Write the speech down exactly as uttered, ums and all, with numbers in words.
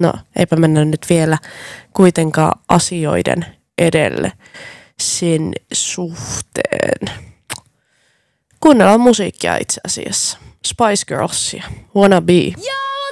no eipä mennä nyt vielä kuitenkaan asioiden edelle sen suhteen. Kuunnellaan musiikkia itse asiassa. Spice Girlsia, Wanna Be. Yo!